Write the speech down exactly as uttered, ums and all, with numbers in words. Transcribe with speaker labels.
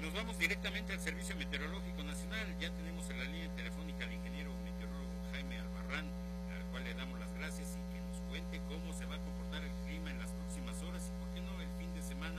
Speaker 1: nos vamos directamente al Servicio Meteorológico Nacional. Ya